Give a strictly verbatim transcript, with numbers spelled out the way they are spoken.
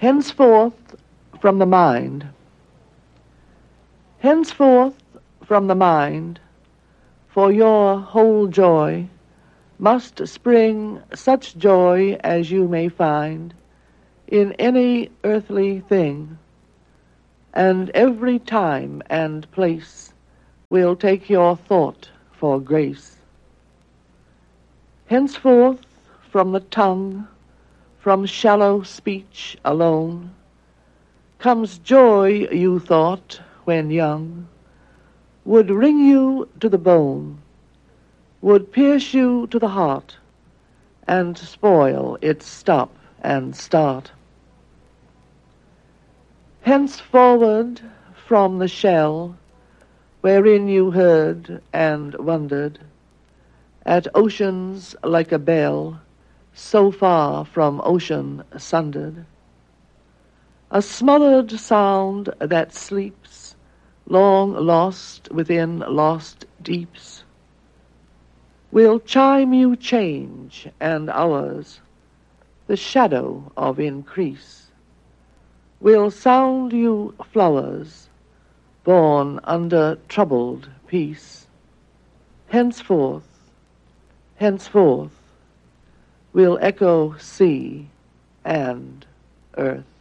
Henceforth from the mind. Henceforth from the mind, for your whole joy, must spring such joy as you may find in any earthly thing, and every time and place will take your thought for grace. Henceforth from the tongue, from shallow speech alone, comes joy you thought, when young, would wring you to the bone, would pierce you to the heart, and spoil its stop and start. Henceforward from the shell, wherein you heard and wondered, at oceans like a bell, so far from ocean sundered, a smothered sound that sleeps, long lost within lost deeps, will chime you change and hours, the shadow of increase, will sound you flowers, born under troubled peace. Henceforth, henceforth, will echo sea and earth.